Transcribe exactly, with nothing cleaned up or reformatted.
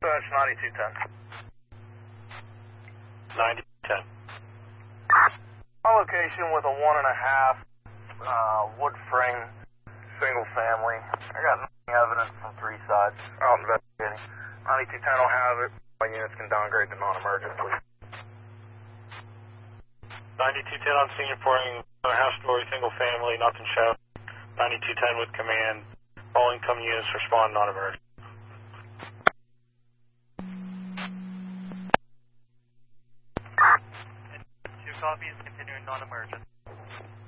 Dispatch ninety-two ten. ninety-two ten. My location with a one and a half uh, wood frame, single family. I got evidence from three sides. Out investigating. ninety-two ten will have it. My units can downgrade to non-emergent, please. ninety-two ten on scene reporting a half story, single family, nothing shown. ninety-two ten with command. All incoming units respond non-emergent. Two copies, continuing non-emergent.